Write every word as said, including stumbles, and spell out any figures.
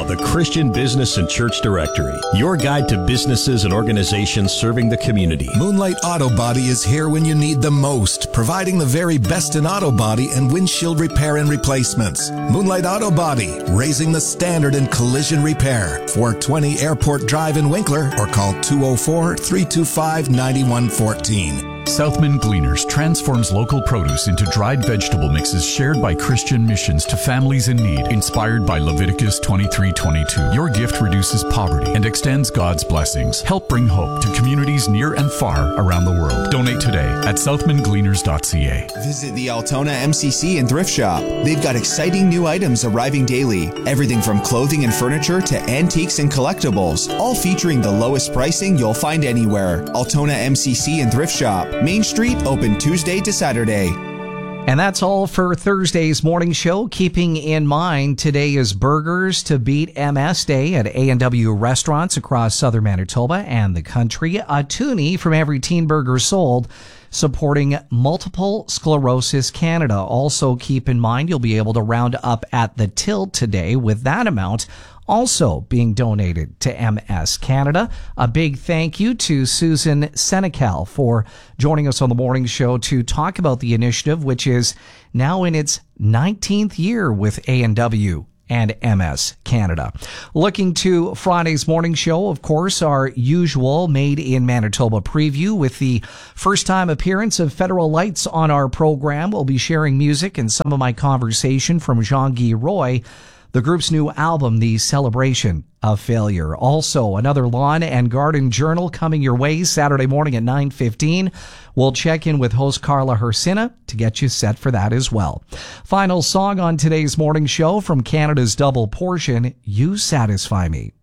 now the Christian Business and Church Directory, your guide to businesses and organizations serving the community. Moonlight Auto Body is here when you need them most, providing the very best in auto body and windshield repair and replacements. Moonlight Auto Body, raising the standard in collision repair. four twenty Airport Drive in Winkler, or call two oh four, three two five, nine one one four. Southman Gleaners transforms local produce into dried vegetable mixes shared by Christian missions to families in need, inspired by Leviticus twenty-three twenty-two. Your gift reduces poverty and extends God's blessings. Help bring hope to communities near and far around the world. Donate today at southman gleaners dot c a. Visit the Altona M C C and Thrift Shop. They've got exciting new items arriving daily. Everything from clothing and furniture to antiques and collectibles, all featuring the lowest pricing you'll find anywhere. Altona M C C and Thrift Shop. Main Street, open Tuesday to Saturday. And that's all for Thursday's morning show. Keeping in mind, today is Burgers to Beat M S Day at A and W restaurants across southern Manitoba and the country. A toonie from every teen burger sold, supporting Multiple Sclerosis Canada. Also keep in mind, you'll be able to round up at the till today, with that amount also being donated to M S Canada. A big thank you to Susan Senecal for joining us on the morning show to talk about the initiative, which is now in its nineteenth year with A and W and M S Canada. Looking to Friday's morning show, of course, our usual Made in Manitoba preview with the first time appearance of Federal Lights on our program. We'll be sharing music and some of my conversation from Jean-Guy Roy, the group's new album, The Celebration of Failure. Also, another lawn and garden journal coming your way Saturday morning at nine fifteen. We'll check in with host Carla Hersina to get you set for that as well. Final song on today's morning show from Canada's Double Portion, You Satisfy Me.